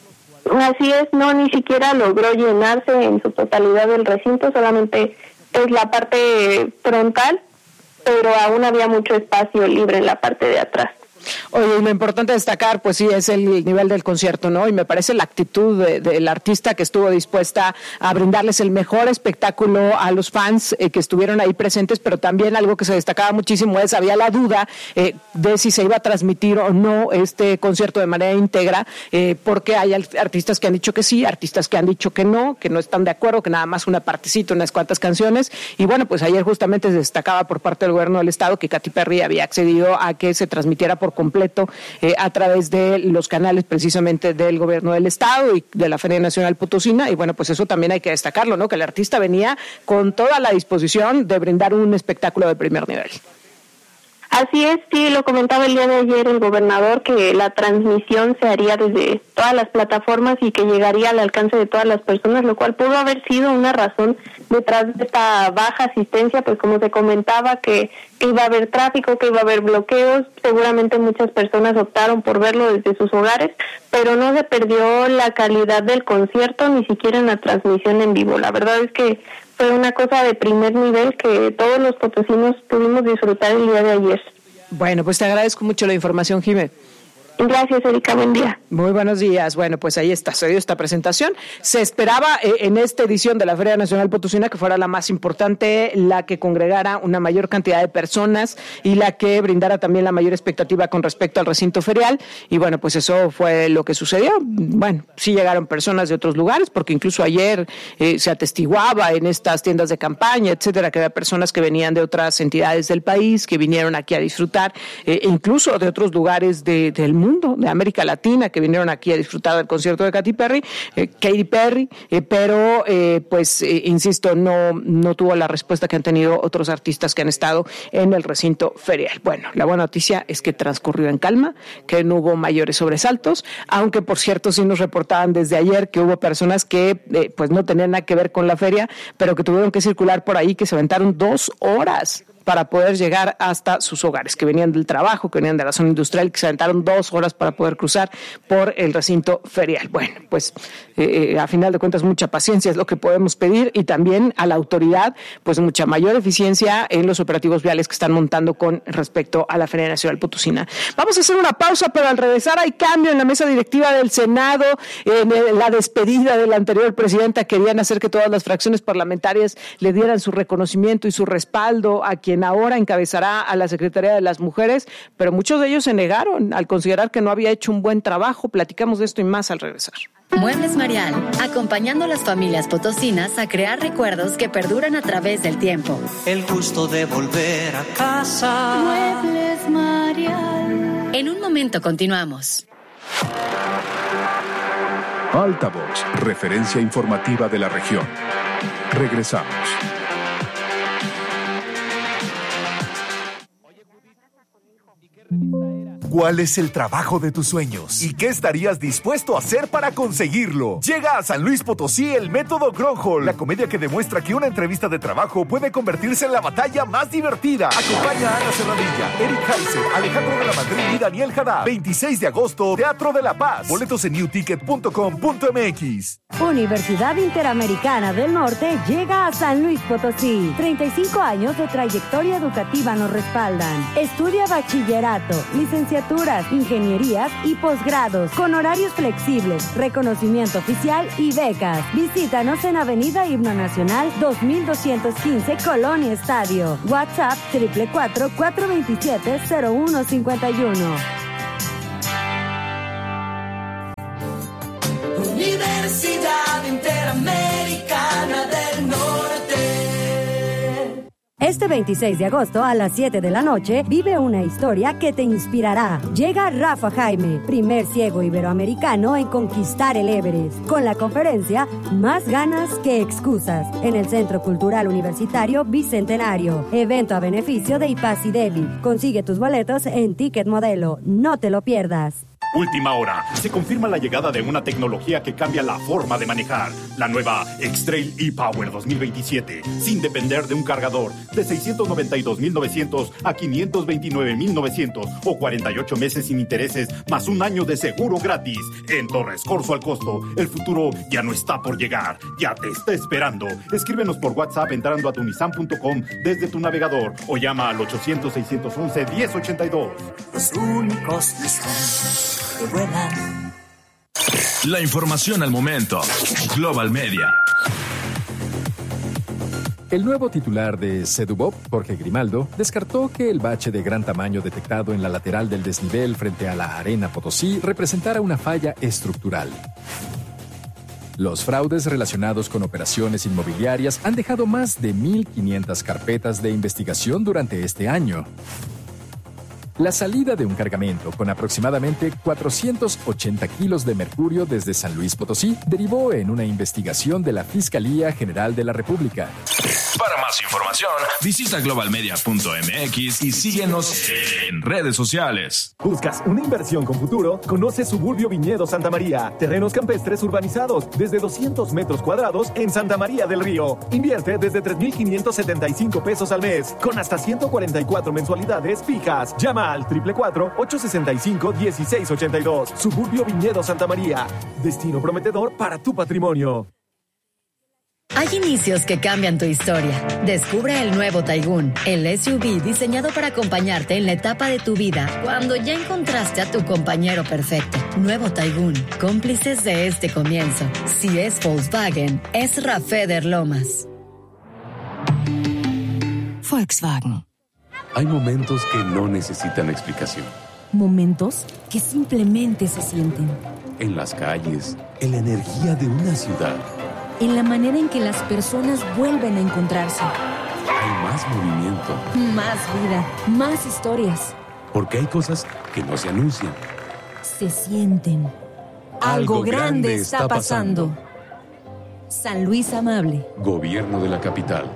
Así es, no, ni siquiera logró llenarse en su totalidad del recinto, solamente es la parte frontal, pero aún había mucho espacio libre en la parte de atrás. Oye, lo importante destacar, pues sí, es el nivel del concierto, ¿no? Y me parece la actitud del artista que estuvo dispuesta a brindarles el mejor espectáculo a los fans que estuvieron ahí presentes, pero también algo que se destacaba muchísimo es, había la duda de si se iba a transmitir o no este concierto de manera íntegra, porque hay artistas que han dicho que sí, artistas que han dicho que no están de acuerdo, que nada más una partecita, unas cuantas canciones, y bueno, pues ayer justamente se destacaba por parte del gobierno del estado que Katy Perry había accedido a que se transmitiera por completo a través de los canales precisamente del gobierno del estado y de la Feria Nacional Potosina, y bueno, pues eso también hay que destacarlo, ¿no? Que el artista venía con toda la disposición de brindar un espectáculo de primer nivel. Así es, sí, lo comentaba el día de ayer el gobernador, que la transmisión se haría desde todas las plataformas y que llegaría al alcance de todas las personas, lo cual pudo haber sido una razón detrás de esta baja asistencia, pues como se comentaba que iba a haber tráfico, que iba a haber bloqueos, seguramente muchas personas optaron por verlo desde sus hogares, pero no se perdió la calidad del concierto, ni siquiera en la transmisión en vivo. La verdad es que fue una cosa de primer nivel que todos los potosinos pudimos disfrutar el día de ayer. Bueno, pues te agradezco mucho la información, Jimé. Gracias, Erika, buen día. Muy buenos días. Bueno, pues ahí está, se dio esta presentación. Se esperaba en esta edición de la Feria Nacional Potosina que fuera la más importante, la que congregara una mayor cantidad de personas y la que brindara también la mayor expectativa con respecto al recinto ferial. Y bueno, pues eso fue lo que sucedió. Bueno, sí llegaron personas de otros lugares, porque incluso ayer se atestiguaba en estas tiendas de campaña, etcétera, que había personas que venían de otras entidades del país, que vinieron aquí a disfrutar, incluso de otros lugares del mundo, de América Latina, que vinieron aquí a disfrutar del concierto de Katy Perry, pero insisto, no tuvo la respuesta que han tenido otros artistas que han estado en el recinto ferial. Bueno, la buena noticia es que transcurrió en calma, que no hubo mayores sobresaltos, aunque por cierto sí nos reportaban desde ayer que hubo personas que pues no tenían nada que ver con la feria, pero que tuvieron que circular por ahí, que se aventaron 2 horas para poder llegar hasta sus hogares, que venían del trabajo, que venían de la zona industrial, que se aventaron 2 horas para poder cruzar por el recinto ferial. Bueno, pues a final de cuentas mucha paciencia es lo que podemos pedir, y también a la autoridad pues mucha mayor eficiencia en los operativos viales que están montando con respecto a la Feria Nacional Potosina. Vamos a hacer una pausa, pero al regresar hay cambio en la mesa directiva del Senado, en la despedida de la anterior presidenta. Querían hacer que todas las fracciones parlamentarias le dieran su reconocimiento y su respaldo a quien quien ahora encabezará a la Secretaría de las Mujeres, pero muchos de ellos se negaron al considerar que no había hecho un buen trabajo. Platicamos de esto y más al regresar. Muebles Marial, acompañando a las familias potosinas a crear recuerdos que perduran a través del tiempo. El gusto de volver a casa. Muebles Marial. En un momento continuamos. Altavoz, referencia informativa de la región. Regresamos. ¿Cuál es el trabajo de tus sueños? ¿Y qué estarías dispuesto a hacer para conseguirlo? Llega a San Luis Potosí el Método Gronholm, la comedia que demuestra que una entrevista de trabajo puede convertirse en la batalla más divertida. Acompaña a Ana Serradilla, Eric Heiser, Alejandro de la Madrid y Daniel Jadá. 26 de agosto, Teatro de la Paz. Boletos en newticket.com.mx. Universidad Interamericana del Norte llega a San Luis Potosí. 35 años de trayectoria educativa nos respaldan. Estudia bachillerato, licenciatura, ingenierías y posgrados con horarios flexibles, reconocimiento oficial y becas. Visítanos en Avenida Himno Nacional 2215, Colonia Estadio. WhatsApp 444-427-0151. Universidad Interamericana del Norte. Este 26 de agosto a las 7 de la noche vive una historia que te inspirará. Llega Rafa Jaime, primer ciego iberoamericano en conquistar el Everest, con la conferencia Más ganas que excusas, en el Centro Cultural Universitario Bicentenario. Evento a beneficio de IPAS y David. Consigue tus boletos en Ticket Modelo. No te lo pierdas. Última hora. Se confirma la llegada de una tecnología que cambia la forma de manejar. La nueva X-Trail e-Power 2027. Sin depender de un cargador. De 692,900 a 529,900. O 48 meses sin intereses, más un año de seguro gratis. En Torres Corzo al Costo. El futuro ya no está por llegar. Ya te está esperando. Escríbenos por WhatsApp entrando a tunisan.com desde tu navegador. O llama al 800-611-1082. Los únicos que vuelan. La información al momento. Global Media. El nuevo titular de Sedubop, Jorge Grimaldo, descartó que el bache de gran tamaño detectado en la lateral del desnivel frente a la Arena Potosí representara una falla estructural. Los fraudes relacionados con operaciones inmobiliarias han dejado más de 1,500 carpetas de investigación durante este año. La salida de un cargamento con aproximadamente 480 kilos de mercurio desde San Luis Potosí derivó en una investigación de la Fiscalía General de la República. Para más información, visita globalmedia.mx y síguenos en redes sociales. ¿Buscas una inversión con futuro? Conoce Suburbio Viñedo Santa María. Terrenos campestres urbanizados desde 200 metros cuadrados en Santa María del Río. Invierte desde 3,575 pesos al mes, con hasta 144 mensualidades fijas. Llama al 444-865-1682. Suburbio Viñedo Santa María. Destino prometedor para tu patrimonio. Hay inicios que cambian tu historia. Descubre el nuevo Taigun, el SUV diseñado para acompañarte en la etapa de tu vida cuando ya encontraste a tu compañero perfecto. Nuevo Taigun, cómplices de este comienzo. Si es Volkswagen, es Rafeder Lomas. Volkswagen. Hay momentos que no necesitan explicación. Momentos que simplemente se sienten. En las calles, en la energía de una ciudad. En la manera en que las personas vuelven a encontrarse. Hay más movimiento. Más vida, más historias. Porque hay cosas que no se anuncian. Se sienten. Algo grande está pasando. San Luis Amable. Gobierno de la capital.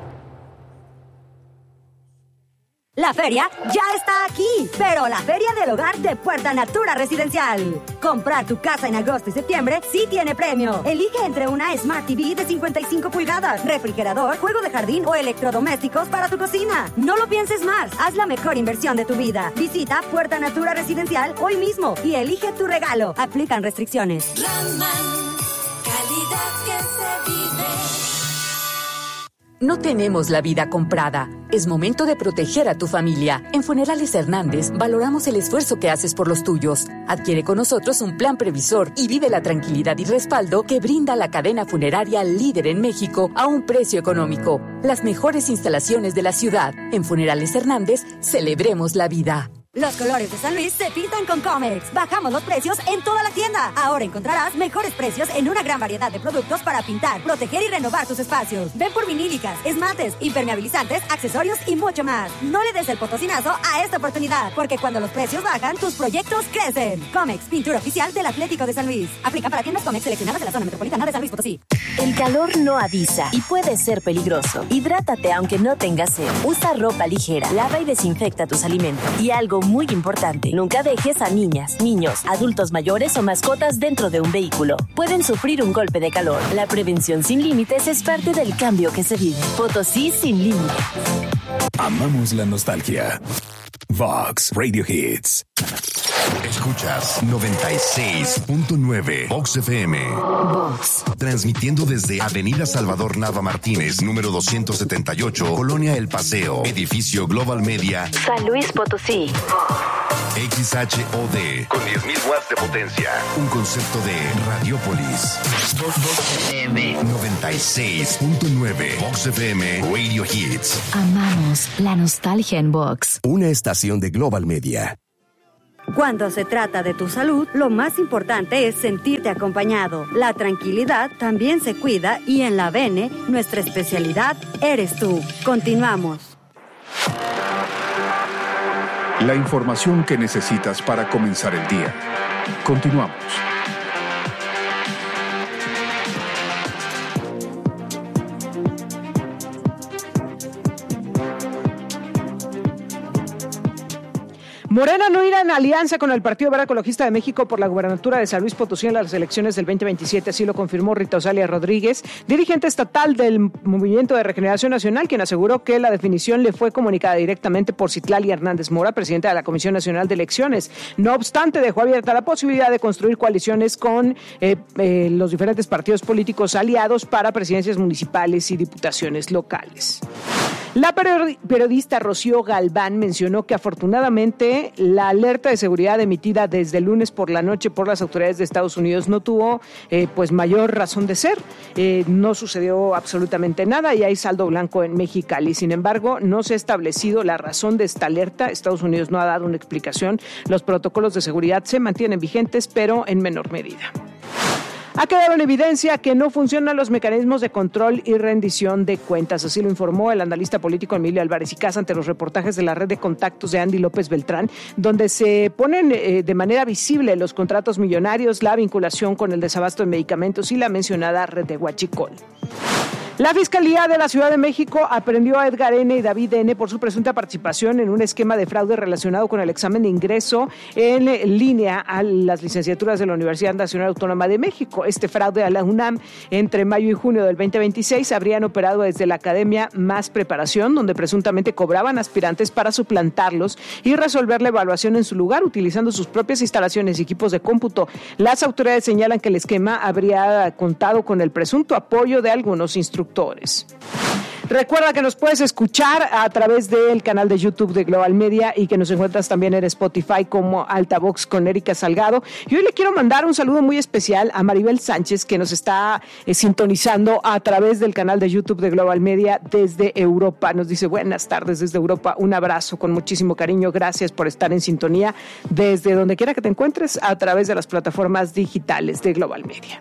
La feria ya está aquí, pero la Feria del Hogar de Puerta Natura Residencial. Comprar tu casa en agosto y septiembre sí tiene premio. Elige entre una Smart TV de 55 pulgadas, refrigerador, juego de jardín o electrodomésticos para tu cocina. No lo pienses más, haz la mejor inversión de tu vida. Visita Puerta Natura Residencial hoy mismo y elige tu regalo. Aplican restricciones. Calidad que se vive. No tenemos la vida comprada. Es momento de proteger a tu familia. En Funerales Hernández valoramos el esfuerzo que haces por los tuyos. Adquiere con nosotros un plan previsor y vive la tranquilidad y respaldo que brinda la cadena funeraria líder en México a un precio económico. Las mejores instalaciones de la ciudad. En Funerales Hernández, celebremos la vida. Los colores de San Luis se pintan con Comex. Bajamos los precios en toda la tienda. Ahora encontrarás mejores precios en una gran variedad de productos para pintar, proteger y renovar tus espacios. Ven por vinílicas, esmaltes, impermeabilizantes, accesorios y mucho más. No le des el potosinazo a esta oportunidad, porque cuando los precios bajan, tus proyectos crecen. Comex, pintura oficial del Atlético de San Luis. Aplica para tiendas Comex seleccionadas de la zona metropolitana de San Luis Potosí. El calor no avisa y puede ser peligroso. Hidrátate aunque no tengas sed. Usa ropa ligera, lava y desinfecta tus alimentos. Y algo muy importante, nunca dejes a niñas, niños, adultos mayores o mascotas dentro de un vehículo. Pueden sufrir un golpe de calor. La prevención sin límites es parte del cambio que se vive. Potosí sin límites. Amamos la nostalgia. Vox Radio Hits. Escuchas 96.9 Vox FM. Vox. Transmitiendo desde Avenida Salvador Nava Martínez, número 278, Colonia El Paseo, Edificio Global Media, San Luis Potosí. XHOD, con 10.000 watts de potencia. Un concepto de Radiopolis. Vox FM. 96.9 Vox FM Radio Hits. Amamos la nostalgia en Vox. Una estación de Global Media. Cuando se trata de tu salud, lo más importante es sentirte acompañado. La tranquilidad también se cuida y en la Bene, nuestra especialidad eres tú. Continuamos. La información que necesitas para comenzar el día. Continuamos. Morena no irá en alianza con el Partido Verde Ecologista de México por la gubernatura de San Luis Potosí en las elecciones del 2027, así lo confirmó Rita Osalia Rodríguez, dirigente estatal del Movimiento de Regeneración Nacional, quien aseguró que la definición le fue comunicada directamente por Citlali Hernández Mora, presidenta de la Comisión Nacional de Elecciones. No obstante, dejó abierta la posibilidad de construir coaliciones con los diferentes partidos políticos aliados para presidencias municipales y diputaciones locales. La periodista Rocío Galván mencionó que afortunadamente la alerta de seguridad emitida desde el lunes por la noche por las autoridades de Estados Unidos no tuvo pues mayor razón de ser. No sucedió absolutamente nada y hay saldo blanco en Mexicali. Sin embargo, no se ha establecido la razón de esta alerta. Estados Unidos no ha dado una explicación. Los protocolos de seguridad se mantienen vigentes, pero en menor medida. Ha quedado en evidencia que no funcionan los mecanismos de control y rendición de cuentas. Así lo informó el analista político Emilio Álvarez y Casa ante los reportajes de la red de contactos de Andy López Beltrán, donde se ponen de manera visible los contratos millonarios, la vinculación con el desabasto de medicamentos y la mencionada red de Huachicol. La Fiscalía de la Ciudad de México aprehendió a Edgar N. y David N. por su presunta participación en un esquema de fraude relacionado con el examen de ingreso en línea a las licenciaturas de la Universidad Nacional Autónoma de México. Este fraude a la UNAM entre mayo y junio del 2026 habrían operado desde la Academia Más Preparación, donde presuntamente cobraban aspirantes para suplantarlos y resolver la evaluación en su lugar utilizando sus propias instalaciones y equipos de cómputo. Las autoridades señalan que el esquema habría contado con el presunto apoyo de algunos instructores. Recuerda que nos puedes escuchar a través del canal de YouTube de Global Media y que nos encuentras también en Spotify como Altavox con Erika Salgado. Y hoy le quiero mandar un saludo muy especial a Maribel Sánchez, que nos está sintonizando a través del canal de YouTube de Global Media desde Europa. Nos dice buenas tardes desde Europa, un abrazo con muchísimo cariño, gracias por estar en sintonía desde donde quiera que te encuentres a través de las plataformas digitales de Global Media.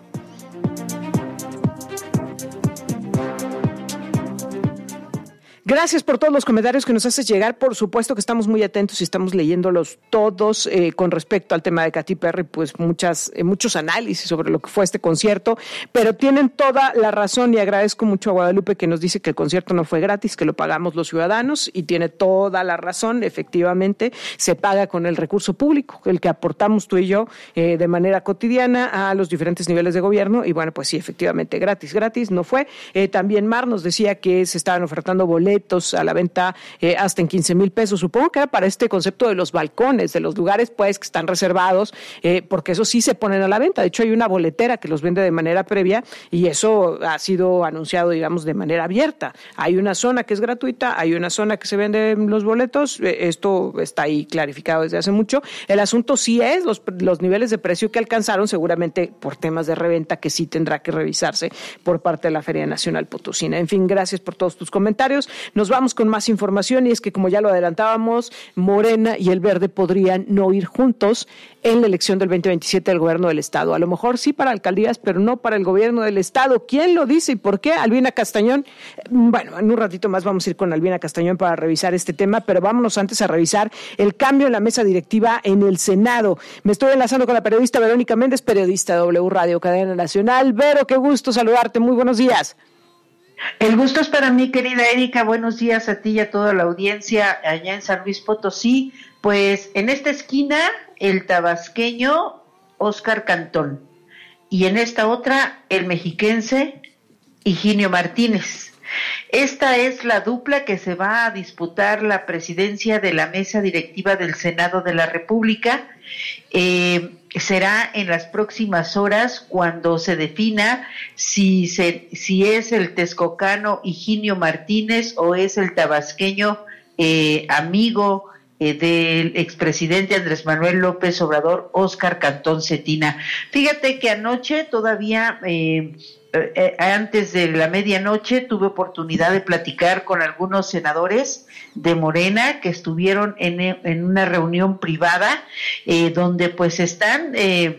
Gracias por todos los comentarios que nos haces llegar. Por supuesto que estamos muy atentos y estamos leyéndolos todos con respecto al tema de Katy Perry, pues muchos análisis sobre lo que fue este concierto, pero tienen toda la razón y agradezco mucho a Guadalupe que nos dice que el concierto no fue gratis, que lo pagamos los ciudadanos y tiene toda la razón. Efectivamente, se paga con el recurso público, el que aportamos tú y yo de manera cotidiana a los diferentes niveles de gobierno y bueno, pues sí, efectivamente, gratis no fue. También Mar nos decía que se estaban ofertando boletos boletos a la venta hasta en 15,000 pesos. Supongo que era para este concepto de los balcones, de los lugares pues que están reservados, porque eso sí se ponen a la venta. De hecho, hay una boletera que los vende de manera previa y eso ha sido anunciado, digamos, de manera abierta. Hay una zona que es gratuita, hay una zona que se venden los boletos. Esto está ahí clarificado desde hace mucho. El asunto sí es los niveles de precio que alcanzaron, seguramente por temas de reventa que sí tendrá que revisarse por parte de la Feria Nacional Potosina. En fin, gracias por todos tus comentarios. Nos vamos con más información y es que, como ya lo adelantábamos, Morena y el Verde podrían no ir juntos en la elección del 2027 del gobierno del Estado. A lo mejor sí para alcaldías, pero no para el gobierno del Estado. ¿Quién lo dice y por qué? Albina Castañón. Bueno, en un ratito más vamos a ir con Albina Castañón para revisar este tema, pero vámonos antes a revisar el cambio en la mesa directiva en el Senado. Me estoy enlazando con la periodista Verónica Méndez, periodista de W Radio Cadena Nacional. Vero, qué gusto saludarte. Muy buenos días. El gusto es para mí, querida Erika. Buenos días a ti y a toda la audiencia allá en San Luis Potosí. Pues en esta esquina, el tabasqueño Óscar Cantón, y en esta otra, el mexiquense Higinio Martínez. Esta es la dupla que se va a disputar la presidencia de la mesa directiva del Senado de la República. Será en las próximas horas cuando se defina si es el texcocano Higinio Martínez o es el tabasqueño amigo del expresidente Andrés Manuel López Obrador, Óscar Cantón Cetina. Fíjate que anoche todavía, antes de la medianoche, tuve oportunidad de platicar con algunos senadores de Morena que estuvieron en una reunión privada, donde pues están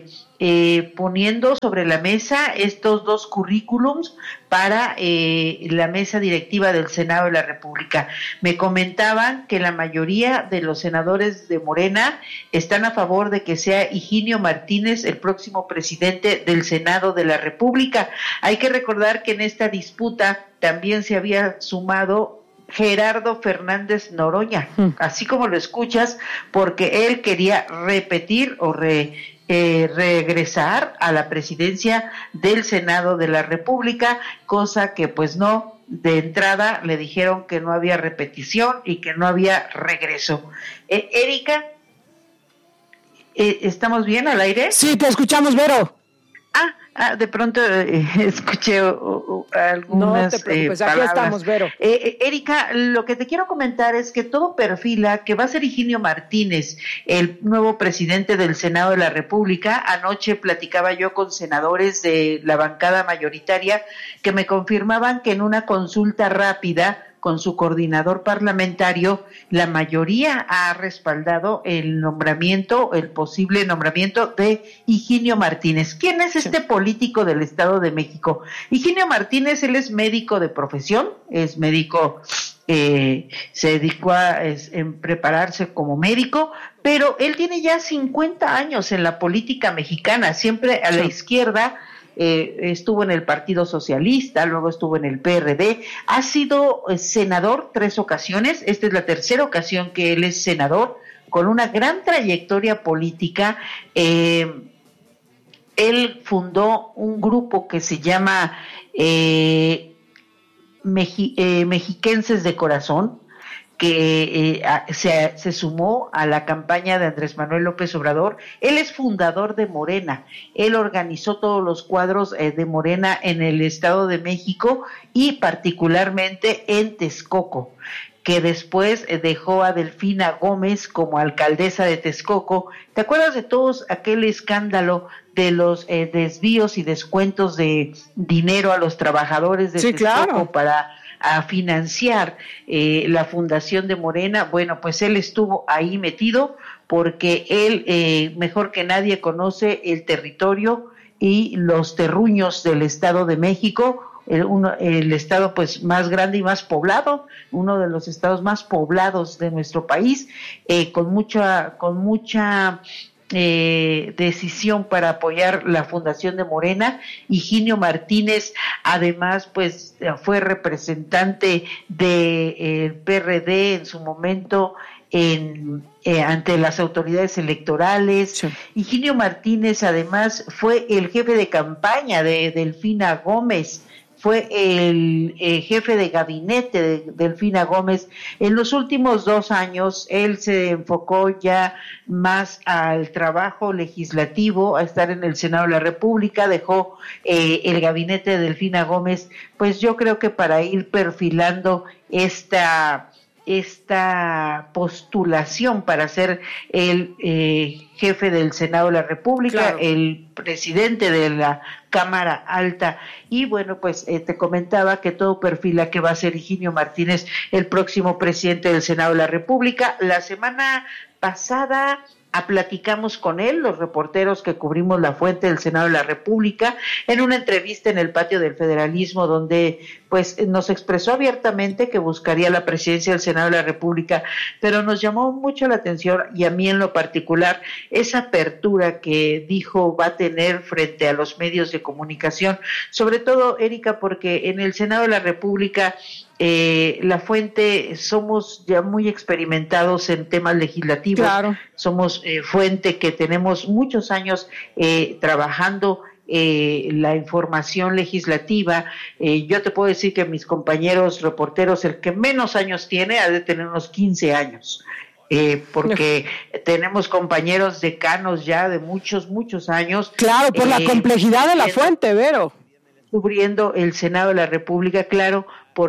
poniendo sobre la mesa estos dos currículums para la mesa directiva del Senado de la República. Me comentaban que la mayoría de los senadores de Morena están a favor de que sea Higinio Martínez el próximo presidente del Senado de la República. Hay que recordar que en esta disputa también se había sumado Gerardo Fernández Noroña, así como lo escuchas, porque él quería repetir o regresar a la presidencia del Senado de la República, cosa que pues no, de entrada le dijeron que no había repetición y que no había regreso. Erika, ¿estamos bien al aire? Sí, te escuchamos, Vero. De pronto escuché algunas no te preocupes, aquí palabras. Estamos, Vero. Erika, lo que te quiero comentar es que todo perfila que va a ser Higinio Martínez, el nuevo presidente del Senado de la República. Anoche platicaba yo con senadores de la bancada mayoritaria que me confirmaban que en una consulta rápida con su coordinador parlamentario, la mayoría ha respaldado el posible nombramiento de Higinio Martínez. ¿Quién es este político del Estado de México? Higinio Martínez, él es médico de profesión, es médico, se dedicó en prepararse como médico, pero él tiene ya 50 años en la política mexicana, siempre a la izquierda. Estuvo en el Partido Socialista, luego estuvo en el PRD, ha sido senador 3 ocasiones, esta es la tercera ocasión que él es senador, con una gran trayectoria política. Él fundó un grupo que se llama Mexiquenses de Corazón, que se sumó a la campaña de Andrés Manuel López Obrador. Él es fundador de Morena, él organizó todos los cuadros de Morena en el Estado de México y particularmente en Texcoco, que después dejó a Delfina Gómez como alcaldesa de Texcoco. ¿Te acuerdas de todos aquel escándalo de los desvíos y descuentos de dinero a los trabajadores de Texcoco? Claro. Para financiar la fundación de Morena. Bueno, pues él estuvo ahí metido porque él mejor que nadie conoce el territorio y los terruños del Estado de México, el estado pues más grande y más poblado, uno de los estados más poblados de nuestro país, con mucha decisión para apoyar la fundación de Morena. Higinio Martínez además pues fue representante del PRD en su momento ante las autoridades electorales. Sí. Higinio Martínez además fue el jefe de campaña de Delfina Gómez, fue el jefe de gabinete de Delfina Gómez. En los últimos 2 años, él se enfocó ya más al trabajo legislativo, a estar en el Senado de la República, dejó el gabinete de Delfina Gómez, pues yo creo que para ir perfilando esta postulación para ser el jefe del Senado de la República, claro, el presidente de la Cámara Alta. Y bueno, pues te comentaba que todo perfila que va a ser Higinio Martínez el próximo presidente del Senado de la República. La semana pasada platicamos con él, los reporteros que cubrimos la fuente del Senado de la República, en una entrevista en el patio del Federalismo, donde pues nos expresó abiertamente que buscaría la presidencia del Senado de la República, pero nos llamó mucho la atención, y a mí en lo particular, esa apertura que dijo va a tener frente a los medios de comunicación, sobre todo, Erika, porque en el Senado de la República la fuente somos ya muy experimentados en temas legislativos, claro, somos fuente que tenemos muchos años trabajando la información legislativa. Yo te puedo decir que mis compañeros reporteros, el que menos años tiene, ha de tener unos 15 años. Porque tenemos compañeros decanos ya de muchos años. Claro, por la complejidad de la fuente, Vero. Cubriendo el Senado de la República, claro,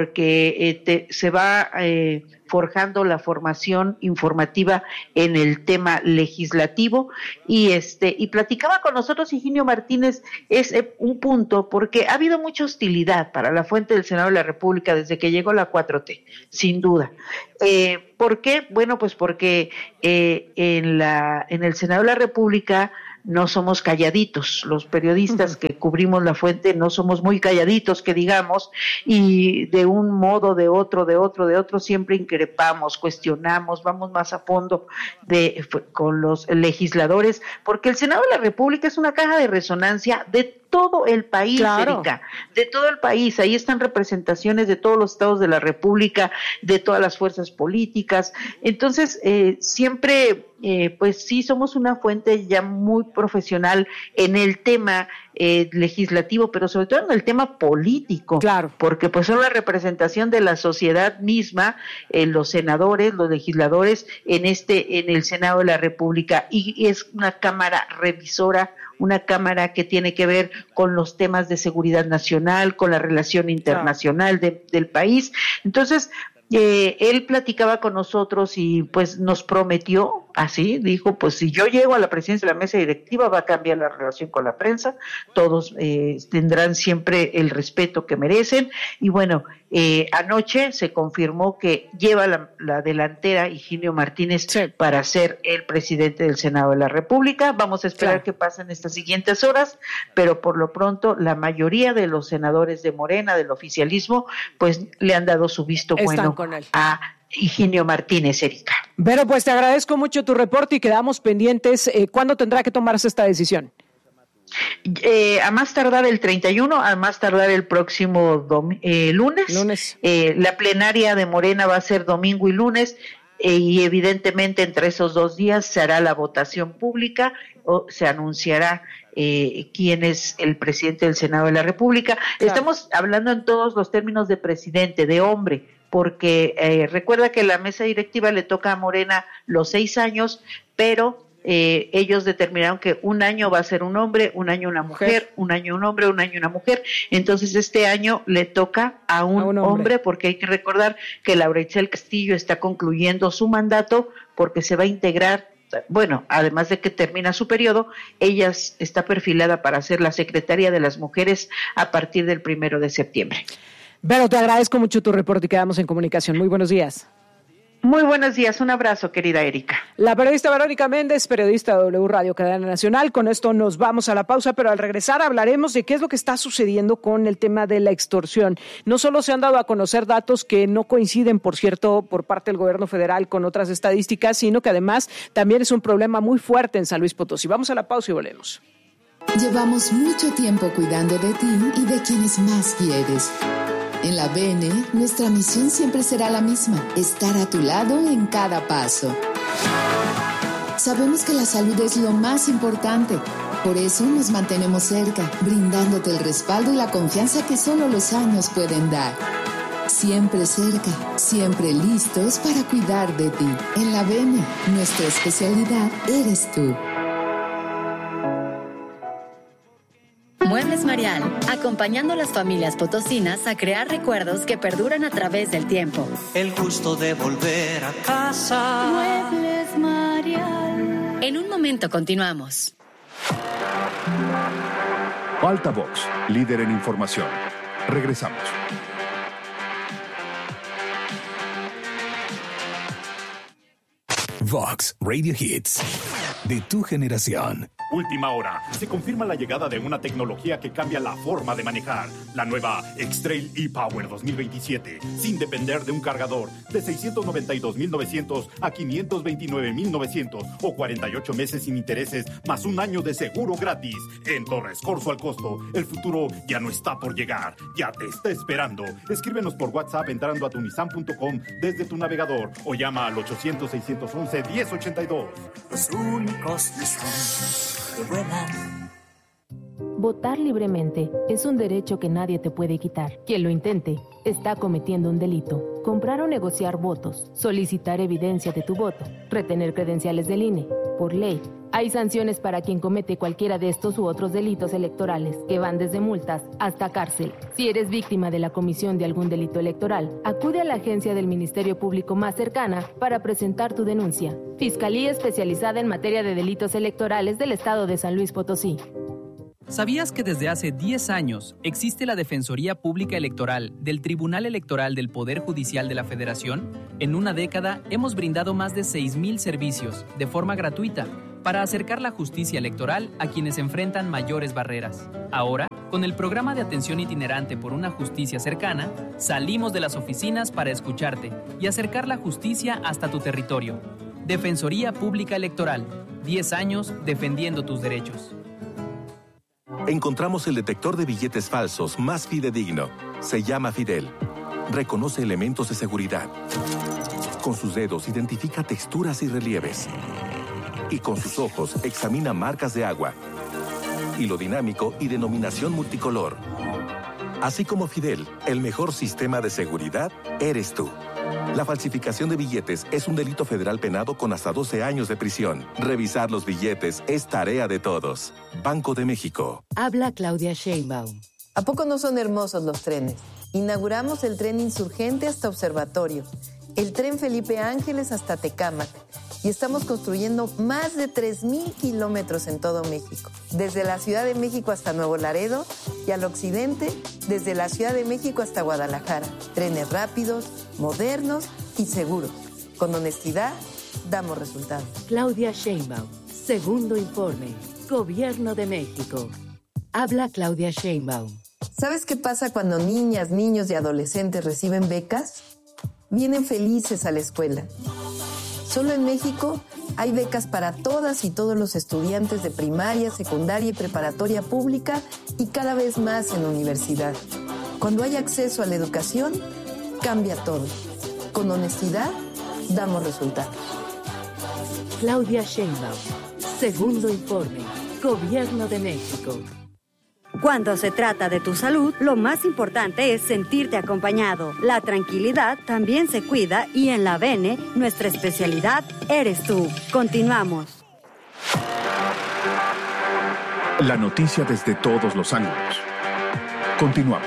porque se va forjando la formación informativa en el tema legislativo, y platicaba con nosotros Higinio Martínez. Es un punto, porque ha habido mucha hostilidad para la fuente del Senado de la República desde que llegó la 4T, sin duda. ¿Por qué? Bueno, pues porque en el Senado de la República no somos calladitos, los periodistas que cubrimos la fuente no somos muy calladitos, que digamos, y de un modo, de otro, siempre increpamos, cuestionamos, vamos más a fondo con los legisladores, porque el Senado de la República es una caja de resonancia de todo el país, claro, Erika, de todo el país. Ahí están representaciones de todos los estados de la República, de todas las fuerzas políticas. Entonces, siempre, pues sí, somos una fuente ya muy profesional en el tema legislativo, pero sobre todo en el tema político, claro, porque pues son la representación de la sociedad misma, los senadores, los legisladores en el Senado de la República, y es una cámara revisora, una cámara que tiene que ver con los temas de seguridad nacional, con la relación internacional del país. Entonces, él platicaba con nosotros y pues nos prometió, así dijo, pues si yo llego a la presidencia de la mesa directiva va a cambiar la relación con la prensa, todos tendrán siempre el respeto que merecen. Y bueno, anoche se confirmó que lleva la delantera Higinio Martínez, sí, para ser el presidente del Senado de la República. Vamos a esperar qué pasa en estas siguientes horas, pero por lo pronto la mayoría de los senadores de Morena, del oficialismo, pues le han dado su visto bueno a Higinio Martínez, Erika. Pero pues te agradezco mucho tu reporte y quedamos pendientes. ¿Cuándo tendrá que tomarse esta decisión? A más tardar el 31, a más tardar el próximo lunes. La plenaria de Morena va a ser domingo y lunes, y evidentemente entre esos 2 días se hará la votación pública o se anunciará quién es el presidente del Senado de la República. Claro. Estamos hablando en todos los términos de presidente, de hombre, porque recuerda que la mesa directiva le toca a Morena los 6 años, pero ellos determinaron que un año va a ser un hombre, un año una mujer, un año un hombre, un año una mujer. Entonces este año le toca a un hombre, porque hay que recordar que Laura Itzel Castillo está concluyendo su mandato, porque se va a integrar, bueno, además de que termina su periodo, ella está perfilada para ser la secretaria de las mujeres a partir del 1 de septiembre. Vero, te agradezco mucho tu reporte y quedamos en comunicación. Muy buenos días. Muy buenos días, un abrazo, querida Erika. La periodista Verónica Méndez, periodista de W Radio Cadena Nacional. Con esto nos vamos a la pausa, pero al regresar hablaremos de qué es lo que está sucediendo con el tema de la extorsión. No solo se han dado a conocer datos que no coinciden, por cierto, por parte del gobierno federal con otras estadísticas, sino que además también es un problema muy fuerte en San Luis Potosí. Vamos a la pausa y volvemos. Llevamos mucho tiempo cuidando de ti y de quienes más quieres. En la BN, nuestra misión siempre será la misma, estar a tu lado en cada paso. Sabemos que la salud es lo más importante, Por eso nos mantenemos cerca, brindándote el respaldo y la confianza que solo los años pueden dar. Siempre cerca, siempre listos para cuidar de ti. En la Bene, nuestra especialidad eres tú. Muebles Marial, acompañando a las familias potosinas a crear recuerdos que perduran a través del tiempo. El gusto de volver a casa. Muebles Marial. En un momento continuamos. Altavox, líder en información. Regresamos. Vox Radio Hits, de tu generación. Última hora. Se confirma la llegada de una tecnología que cambia la forma de manejar. La nueva X-Trail e-Power 2027. Sin depender de un cargador. De 692,900 a 529,900. O 48 meses sin intereses, más un año de seguro gratis. En Torres Corzo al Costo. El futuro ya no está por llegar. Ya te está esperando. Escríbenos por WhatsApp entrando a tunisan.com desde tu navegador. O llama al 800-611-1082. Los únicos Nissan que vuelan. Votar libremente es un derecho que nadie te puede quitar. Quien lo intente está cometiendo un delito. Comprar o negociar votos, solicitar evidencia de tu voto, retener credenciales del INE. Por ley, hay sanciones para quien comete cualquiera de estos u otros delitos electorales, que van desde multas hasta cárcel. Si eres víctima de la comisión de algún delito electoral, acude a la agencia del Ministerio Público más cercana para presentar tu denuncia. Fiscalía Especializada en Materia de Delitos Electorales del Estado de San Luis Potosí. ¿Sabías que desde hace 10 años existe la Defensoría Pública Electoral del Tribunal Electoral del Poder Judicial de la Federación? En una década hemos brindado más de 6,000 servicios de forma gratuita para acercar la justicia electoral a quienes enfrentan mayores barreras. Ahora, con el programa de atención itinerante por una justicia cercana, salimos de las oficinas para escucharte y acercar la justicia hasta tu territorio. Defensoría Pública Electoral, 10 años defendiendo tus derechos. Encontramos el detector de billetes falsos más fidedigno. Se llama Fidel. Reconoce elementos de seguridad. Con sus dedos identifica texturas y relieves. Y con sus ojos examina marcas de agua, hilo dinámico y denominación multicolor. Así como Fidel, el mejor sistema de seguridad eres tú. La falsificación de billetes es un delito federal penado con hasta 12 años de prisión. Revisar los billetes es tarea de todos. Banco de México. Habla Claudia Sheinbaum. ¿A poco no son hermosos los trenes? Inauguramos el tren Insurgente hasta Observatorio, el tren Felipe Ángeles hasta Tecámac, y estamos construyendo más de 3,000 kilómetros en todo México. Desde la Ciudad de México hasta Nuevo Laredo y al occidente, desde la Ciudad de México hasta Guadalajara. Trenes rápidos, modernos y seguros. Con honestidad, damos resultados. Claudia Sheinbaum, segundo informe. Gobierno de México. Habla Claudia Sheinbaum. ¿Sabes qué pasa cuando niñas, niños y adolescentes reciben becas? Vienen felices a la escuela. Solo en México hay becas para todas y todos los estudiantes de primaria, secundaria y preparatoria pública y cada vez más en universidad. Cuando hay acceso a la educación, cambia todo. Con honestidad, damos resultados. Claudia Sheinbaum, segundo informe. Gobierno de México. Cuando se trata de tu salud, lo más importante es sentirte acompañado. La tranquilidad también se cuida y en la Bene, nuestra especialidad eres tú. Continuamos. La noticia desde todos los ángulos. Continuamos.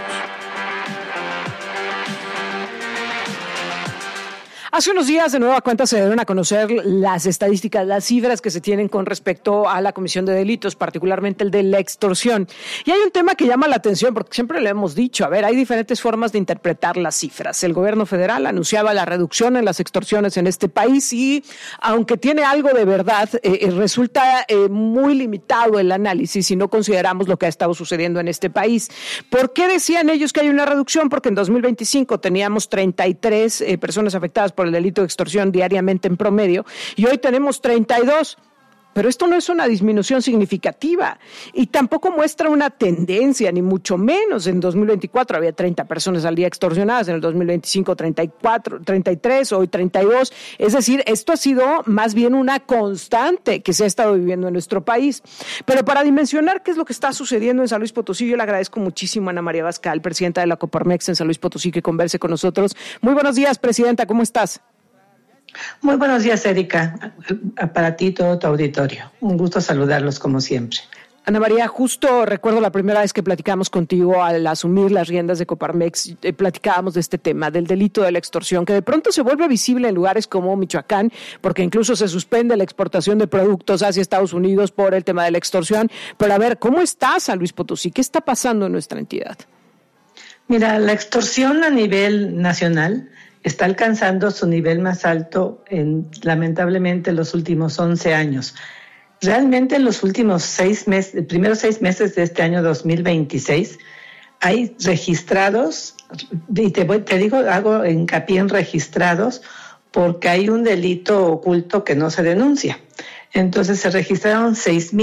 Hace unos días, de nueva cuenta, se dieron a conocer las estadísticas, las cifras que se tienen con respecto a la comisión de delitos, particularmente el de la extorsión. Y hay un tema que llama la atención, porque siempre le hemos dicho, hay diferentes formas de interpretar las cifras. El gobierno federal anunciaba la reducción en las extorsiones en este país y, aunque tiene algo de verdad, resulta muy limitado el análisis si no consideramos lo que ha estado sucediendo en este país. ¿Por qué decían ellos que hay una reducción? Porque en 2025 teníamos 33 personas afectadas por el delito de extorsión diariamente en promedio, y hoy tenemos 32. Pero esto no es una disminución significativa y tampoco muestra una tendencia, ni mucho menos. En 2024 había 30 personas al día extorsionadas, en el 2025 34, 33, hoy 32. Es decir, esto ha sido más bien una constante que se ha estado viviendo en nuestro país. Pero para dimensionar qué es lo que está sucediendo en San Luis Potosí, yo le agradezco muchísimo a Ana María Bascal, presidenta de la Coparmex en San Luis Potosí, que converse con nosotros. Muy buenos días, presidenta, ¿cómo estás? Muy buenos días, Erika, para ti y todo tu auditorio. Un gusto saludarlos como siempre. Ana María, justo recuerdo la primera vez que platicamos contigo al asumir las riendas de Coparmex, platicábamos de este tema, del delito de la extorsión, que de pronto se vuelve visible en lugares como Michoacán, porque incluso se suspende la exportación de productos hacia Estados Unidos por el tema de la extorsión. Pero a ver, ¿cómo está San Luis Potosí? ¿Qué está pasando en nuestra entidad? Mira, la extorsión a nivel nacional está alcanzando su nivel más alto lamentablemente, los últimos 11 años. Realmente en los últimos 6 meses, primeros 6 meses de este año 2026, hay registrados, y te digo, hago hincapié en registrados, porque hay un delito oculto que no se denuncia. Entonces se registraron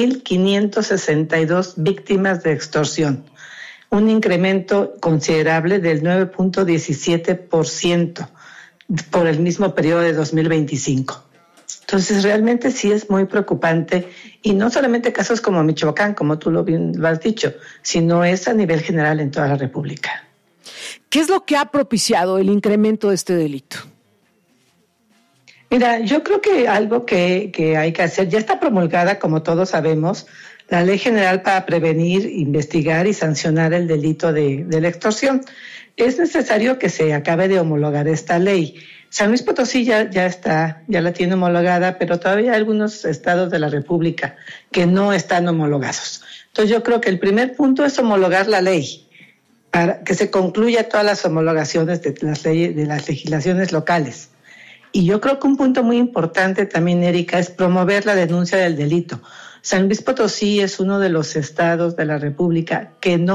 6,562 víctimas de extorsión, un incremento considerable del 9.17% por el mismo periodo de 2025. Entonces, realmente sí es muy preocupante, y no solamente casos como Michoacán, como tú lo has dicho, sino es a nivel general en toda la República. ¿Qué es lo que ha propiciado el incremento de este delito? Mira, yo creo que algo que hay que hacer, ya está promulgada, como todos sabemos, la Ley General para prevenir, investigar y sancionar el delito de la extorsión. Es necesario que se acabe de homologar esta ley. San Luis Potosí ya la tiene homologada, pero todavía hay algunos estados de la República que no están homologados. Entonces yo creo que el primer punto es homologar la ley, para que se concluya todas las homologaciones de las leyes, de las legislaciones locales. Y yo creo que un punto muy importante también, Erika, es promover la denuncia del delito. San Luis Potosí es uno de los estados de la República que no